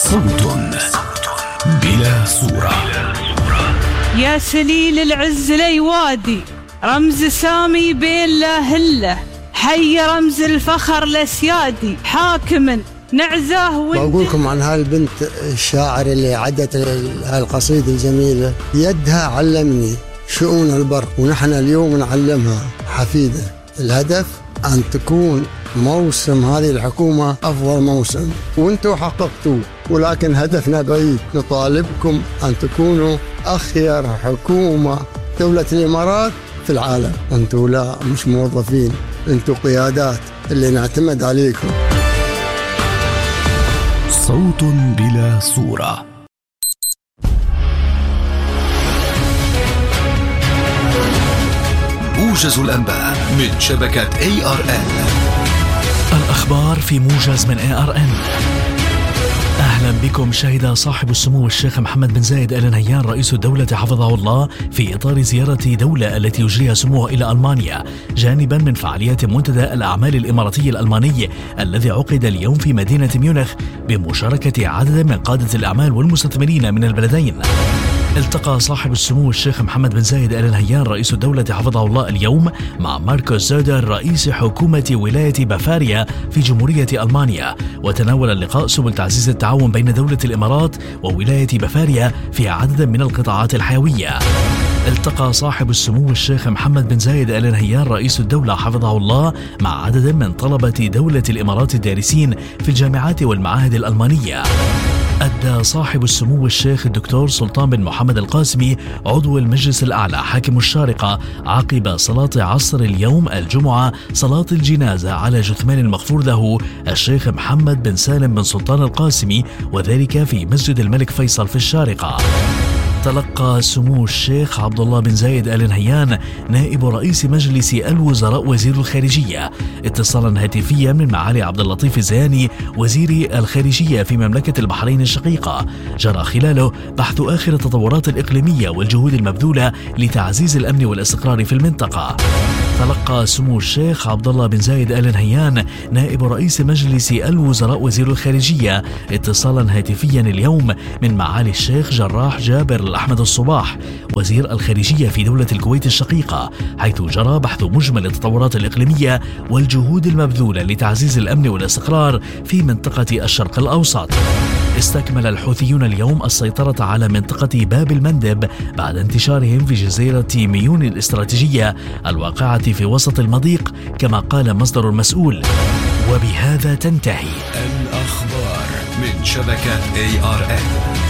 صوت بلا صورة. يا سليل العز ليوادي، رمز سامي بين لا هله، حي رمز الفخر لسيادي، حاكما نعزاه. بقولكم عن هالبنت الشاعر اللي عدت هالقصيدة الجميلة، يدها علمني شؤون البر ونحن اليوم نعلمها حفيدة. الهدف أن تكون موسم هذه الحكومة أفضل موسم، وانتم حققتوا، ولكن هدفنا بعيد. نطالبكم أن تكونوا أخير حكومة دولة الإمارات في العالم. انتم لا مش موظفين، انتم قيادات اللي نعتمد عليكم. صوت بلا صورة. موجز الأنباء من شبكة ARN. الأخبار في موجز من ARN. أهلا بكم. شهد صاحب السمو الشيخ محمد بن زايد آل نهيان رئيس الدولة حفظه الله في إطار زيارة دولة التي يجريها سموه إلى ألمانيا، جانبا من فعاليات منتدى الأعمال الإماراتي الألماني الذي عقد اليوم في مدينة ميونخ بمشاركة عدد من قادة الأعمال والمستثمرين من البلدين. التقى صاحب السمو الشيخ محمد بن زايد آل نهيان رئيس الدولة حفظه الله اليوم مع ماركوس زودر رئيس حكومة ولاية بافاريا في جمهورية ألمانيا، وتناول اللقاء سبل تعزيز التعاون بين دولة الإمارات وولاية بافاريا في عدد من القطاعات الحيوية. التقى صاحب السمو الشيخ محمد بن زايد آل نهيان رئيس الدولة حفظه الله مع عدد من طلبة دولة الإمارات الدارسين في الجامعات والمعاهد الألمانية. أدى صاحب السمو الشيخ الدكتور سلطان بن محمد القاسمي عضو المجلس الأعلى حاكم الشارقة عقب صلاة عصر اليوم الجمعة صلاة الجنازة على جثمان المغفور له الشيخ محمد بن سالم بن سلطان القاسمي، وذلك في مسجد الملك فيصل في الشارقة. تلقى سمو الشيخ عبد الله بن زايد آل نهيان نائب رئيس مجلس الوزراء وزير الخارجية اتصالا هاتفيا من معالي عبد اللطيف الزياني وزير الخارجية في مملكة البحرين الشقيقة، جرى خلاله بحث آخر التطورات الإقليمية والجهود المبذولة لتعزيز الأمن والاستقرار في المنطقة. تلقى سمو الشيخ عبد الله بن زايد آل نهيان نائب رئيس مجلس الوزراء وزير الخارجية اتصالا هاتفيا اليوم من معالي الشيخ جراح جابر أحمد الصباح وزير الخارجية في دولة الكويت الشقيقة، حيث جرى بحث مجمل التطورات الإقليمية والجهود المبذولة لتعزيز الأمن والاستقرار في منطقة الشرق الأوسط. استكمل الحوثيون اليوم السيطرة على منطقة باب المندب بعد انتشارهم في جزيرة ميون الاستراتيجية الواقعة في وسط المضيق، كما قال مصدر مسؤول. وبهذا تنتهي الأخبار من شبكة ARN.